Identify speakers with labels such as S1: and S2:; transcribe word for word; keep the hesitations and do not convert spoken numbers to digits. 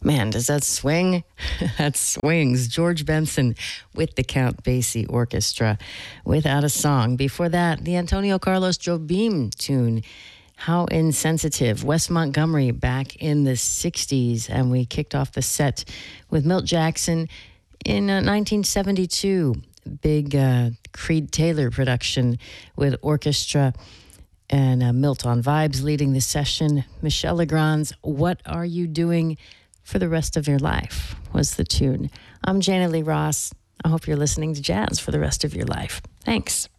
S1: Man, does that swing? That swings. George Benson with the Count Basie Orchestra, Without a Song. Before that, the Antonio Carlos Jobim tune, How Insensitive. Wes Montgomery back in the sixties, and we kicked off the set with Milt Jackson in uh, nineteen seventy-two. Big uh, Creed Taylor production with orchestra. And uh, Milt on Vibes leading the session. Michel Legrand's What Are You Doing for the Rest of Your Life was the tune. I'm Jana Lee Ross. I hope you're listening to jazz for the rest of your life. Thanks.